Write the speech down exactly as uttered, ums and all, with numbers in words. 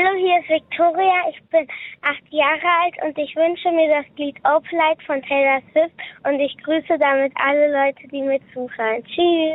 Hallo, hier ist Victoria. Ich bin acht Jahre alt und ich wünsche mir das Lied Opalite von Taylor Swift und ich grüße damit alle Leute, die mir zuhören. Tschüss.